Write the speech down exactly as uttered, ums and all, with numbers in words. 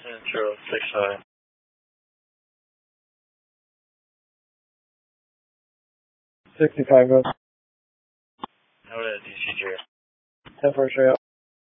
Central six five. sixty-five, go. How would I D C G? ten four straight up.